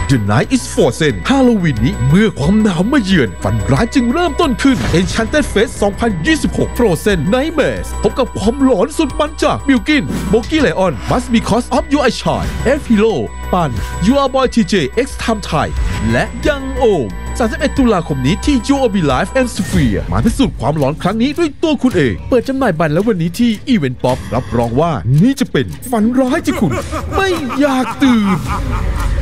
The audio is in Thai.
The Night is Frozen ฮาโลวีนนี้เมื่อความหนาวมาเยือนฝันร้ายจึงเริ่มต้นขึ้น Enchanted Fest 2026 Frozen Nightmares พบกับความหลอนสุดมันจากบิลกินโบกี้ไลออน Must Because of You I Shine F Hero ปัน You Are Boy TJ X Time Thai และยังโอม31 ตุลาคมนี้ที่ UOB Live and Sphere มาพิสูจน์ความหลอนครั้งนี้ด้วยตัวคุณเองเปิดจำหน่ายบัตรแล้ววันนี้ที่ Event Pop รับรองว่านี่จะเป็นฝันร้ายที่คุณไม่อยากตื่น